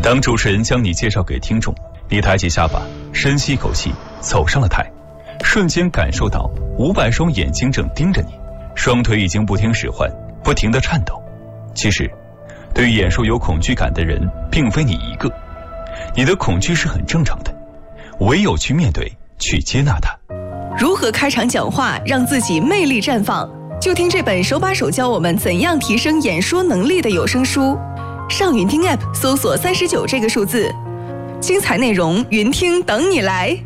当主持人将你介绍给听众，你抬起下巴，深吸一口气，走上了台，瞬间感受到500双眼睛正盯着你，双腿已经不听使唤，不停地颤抖。其实对于演说有恐惧感的人并非你一个，你的恐惧是很正常的，唯有去面对，去接纳它。 如何开场讲话让自己魅力绽放，就听这本手把手教我们怎样提升演说能力的有声书。上云听 App 搜索39这个数字，精彩内容云听等你来。